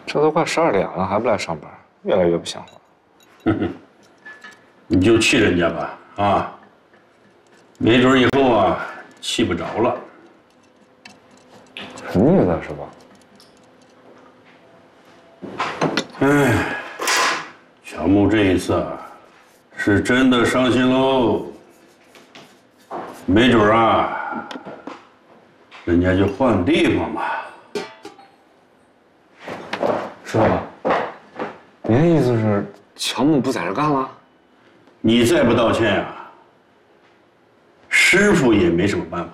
这都快12点了，还不来上班，越来越不像话。 哼哼，你就气人家吧，啊，没准以后啊气不着了。 什么意思啊，师傅？ 哎，乔木这一次啊，是真的伤心喽。没准啊，人家就换地方吧。 师傅，您的意思是乔木不在这干了？ 你再不道歉啊，师傅也没什么办法。